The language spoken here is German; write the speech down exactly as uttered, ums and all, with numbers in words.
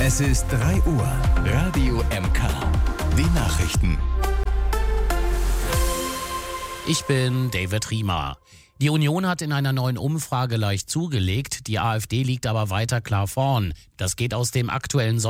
Es ist drei Uhr. Radio M K. Die Nachrichten. Ich bin David Riemer. Die Union hat in einer neuen Umfrage leicht zugelegt. Die AfD liegt aber weiter klar vorn. Das geht aus dem aktuellen Sonder